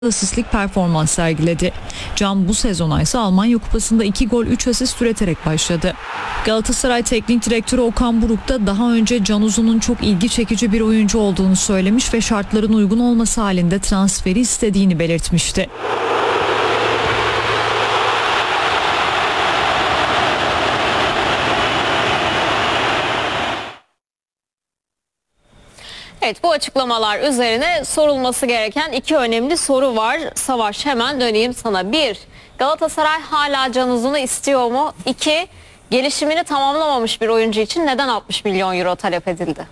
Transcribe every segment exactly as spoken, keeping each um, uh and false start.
asistlik performans sergiledi. Can bu sezona ise Almanya Kupası'nda iki gol üç asist üreterek başladı. Galatasaray Teknik Direktörü Okan Buruk da daha önce Can Uzun'un çok ilgi çekici bir oyuncu olduğunu söylemiş ve şartların uygun olması halinde transferi istediğini belirtmişti. Evet, bu açıklamalar üzerine sorulması gereken iki önemli soru var. Savaş, hemen döneyim sana. Bir, Galatasaray hala Can Uzun'u istiyor mu? İki, gelişimini tamamlamamış bir oyuncu için neden altmış milyon euro talep edildi?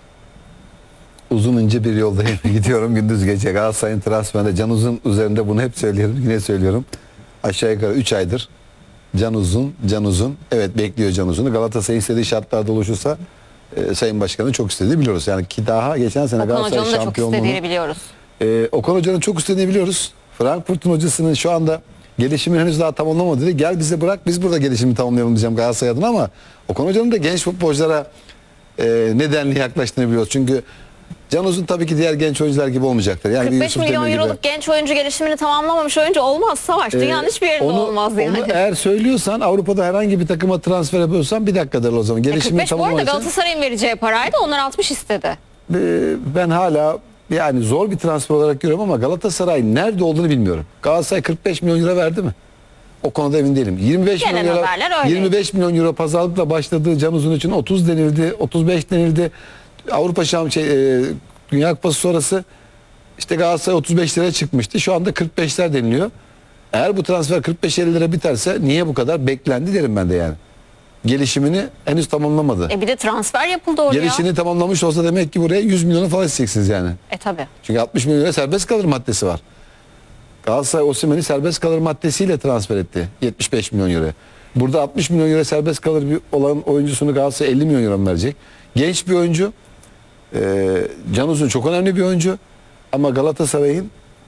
Uzun ince bir yoldayım. Gidiyorum gündüz gece. Galatasaray'ın transferinde Can Uzun üzerinde bunu hep söylüyorum. Yine söylüyorum. Aşağı yukarı üç aydır Can Uzun, Can Uzun. Evet, bekliyor Can Uzun'u. Galatasaray'ın istediği şartlarda oluşursa e, Sayın Başkan'ın çok istediğini biliyoruz. Yani ki daha geçen sene Okan Galatasaray Hoca'nın da çok şampiyonluğunu... istediğini biliyoruz. E, Okan Hoca'nın çok istediğini biliyoruz. Frankfurt'un hocasının şu anda gelişimi henüz daha tamamlamadı dedi. Gel bize bırak, biz burada gelişimi tamamlayalım diyeceğim Galatasaray adına, ama Okan Hoca'nın da genç futbolculara e, nedenli yaklaştığını biliyoruz. Çünkü Can Uzun tabii ki diğer genç oyuncular gibi olmayacaktır. Yani kırk beş milyon euroluk genç oyuncu, gelişimini tamamlamamış oyuncu olmaz Savaş. Dünyanın ee, hiçbir yerinde onu, olmaz yani. Onu eğer söylüyorsan, Avrupa'da herhangi bir takıma transfer yapıyorsan bir dakikadır o zaman. Gelişimini kırk beş bu arada Galatasaray'ın vereceği paraydı. Onlar altmış istedi. E, ben hala yani zor bir transfer olarak görüyorum ama Galatasaray nerede olduğunu bilmiyorum. Galatasaray kırk beş milyon euro verdi mi? O konuda emin değilim. yirmi beş Gelen milyon euro, yirmi beş milyon euro pazarlıkla başladığı Can Uzun için otuz denildi, otuz beş denildi. Avrupa Şampiyon şey, e, Dünya Kupası sonrası işte Galatasaray otuz beş liraya çıkmıştı. Şu anda kırk beşler deniliyor. Eğer bu transfer kırk beş elli lira biterse niye bu kadar beklendi derim ben de yani. Gelişimini henüz tamamlamadı. E bir de transfer yapıldı oraya. Gelişini tamamlamış olsa demek ki buraya yüz milyonu falan isteyeceksiniz yani. E tabi. Çünkü altmış milyon lira serbest kalır maddesi var. Galatasaray Osimhen'i serbest kalır maddesiyle transfer etti. yetmiş beş milyon euro. Burada altmış milyon euro serbest kalır bir olan oyuncusunu Galatasaray elli milyon euro mu verecek? Genç bir oyuncu. Ee, Can Uzun çok önemli bir oyuncu. Ama Galatasaray'ın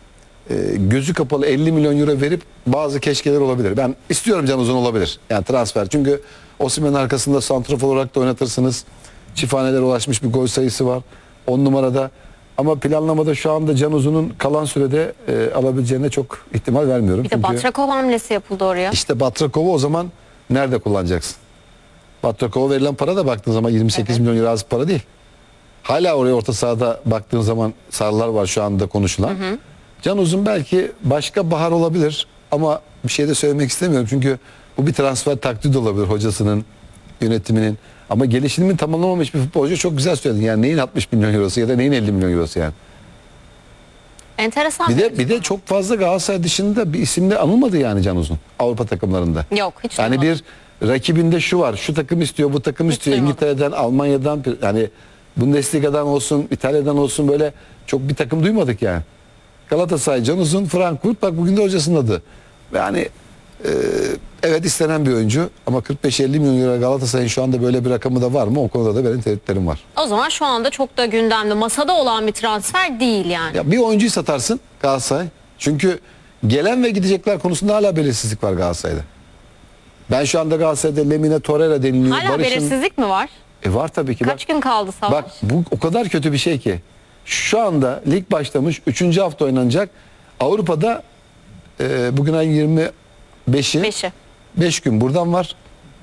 e, gözü kapalı elli milyon euro verip bazı keşkeler olabilir. Ben istiyorum Can Uzun olabilir. Yani transfer. Çünkü Osimhen'in arkasında santrafor olarak da oynatırsınız. Çifthanelere ulaşmış bir gol sayısı var. on numarada. Ama planlamada şu anda Can Uzun'un kalan sürede e, alabileceğine çok ihtimal vermiyorum. Bir de Çünkü Batrakov hamlesi yapıldı oraya. İşte Batrakov'u o zaman nerede kullanacaksın? Batrakov'a verilen para da baktığın zaman yirmi sekiz evet. milyon euro az para değil. Hala oraya orta sahada baktığın zaman sarılar var şu anda konuşulan. Hı hı. Can Uzun belki başka bahar olabilir ama bir şey de söylemek istemiyorum. Çünkü bu bir transfer taktiği de olabilir hocasının, yönetiminin. Ama gelişimini tamamlamamış bir futbolcu, çok güzel söyledin. Yani neyin altmış milyon eurosu ya da neyin elli milyon eurosu yani. Enteresan. Bir de bir de çok fazla Galatasaray dışında bir isimle anılmadı yani Can Uzun Avrupa takımlarında. Yok, hiç yani duymadım. Bir rakibinde şu var, şu takım istiyor, bu takım hiç istiyor. Duymadım. İngiltere'den, Almanya'dan, yani Bundesliga'dan olsun, İtalya'dan olsun böyle çok bir takım duymadık yani. Galatasaray, Can Uzun, Frankfurt, bak bugün de hocasının adı. Yani e, evet istenen bir oyuncu ama kırk beş elli milyon euro Galatasaray'ın şu anda böyle bir rakamı da var mı? O konuda da benim tereddütlerim var. O zaman şu anda çok da gündemde, masada olan bir transfer değil yani. Ya bir oyuncuyu satarsın Galatasaray. Çünkü gelen ve gidecekler konusunda hala belirsizlik var Galatasaray'da. Ben şu anda Galatasaray'da Lemina, Torreira deniliyor. Hala Barış'ın... belirsizlik mi var? E var tabii ki. Kaç bak, gün kaldı Savaş? Bak bu o kadar kötü bir şey ki. Şu anda lig başlamış. Üçüncü hafta oynanacak. Avrupa'da e, bugün ayın yirmi beşi. Beşi. Beş gün buradan var.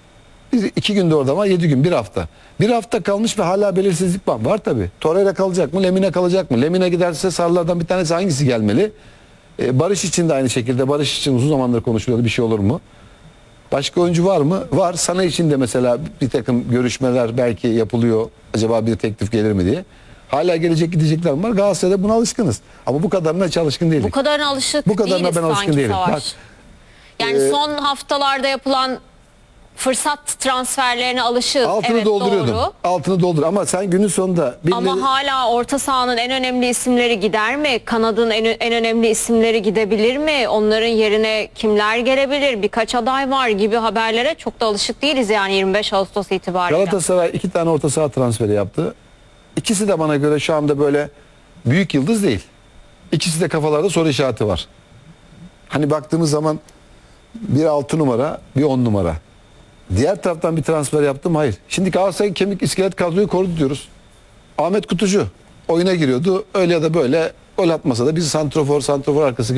iki günde oradan var. Yedi gün. Bir hafta. Bir hafta kalmış ve hala belirsizlik var. Var tabii. Torreira kalacak mı? Lemina kalacak mı? Lemina giderse sarılardan bir tanesi hangisi gelmeli? E, Barış için de aynı şekilde. Barış için uzun zamandır konuşuluyordu. Bir şey olur mu? Başka oyuncu var mı? Var. Sana için de mesela bir takım görüşmeler belki yapılıyor. Acaba bir teklif gelir mi diye. Hala gelecek gidecekler var. Galatasaray'da buna alışkınız. Ama bu kadarına hiç alışkın değilim. Bu kadarına alışık Bu kadarına değiliz ben alışkın değilim. Savaş. Bak, yani e, son haftalarda yapılan fırsat transferlerine alışığız. Altını evet, dolduruyordun. Doğru. Altını doldur ama sen günün sonunda birileri... Ama hala orta sahanın en önemli isimleri gider mi? Kanadın en, en önemli isimleri gidebilir mi? Onların yerine kimler gelebilir? Birkaç aday var gibi haberlere çok da alışık değiliz yani yirmi beş Ağustos itibariyle. Galatasaray iki tane orta saha transferi yaptı. İkisi de bana göre şu anda böyle büyük yıldız değil. İkisi de kafalarda soru işareti var. Hani baktığımız zaman bir altı numara, bir on numara. Diğer taraftan bir transfer yaptım. Hayır. Şimdi Galatasaray'ın kemik iskelet kadroyu korudu diyoruz. Ahmet Kutucu oyuna giriyordu. Öyle ya da böyle gol atmasa da bir santrofor santrofor arkası